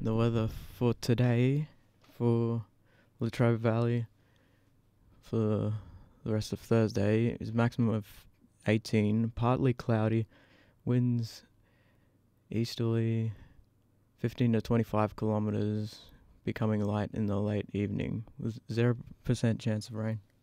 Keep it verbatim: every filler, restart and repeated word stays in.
The weather for today for Latrobe Valley for the rest of Thursday is maximum of eighteen, partly cloudy, winds easterly fifteen to twenty-five kilometers, becoming light in the late evening with zero percent chance of rain.